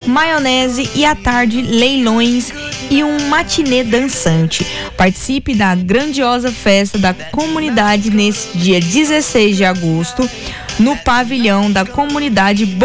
maionese e à tarde leilões e um matinê dançante. Participe da grandiosa festa da comunidade nesse dia 16 de agosto no pavilhão da comunidade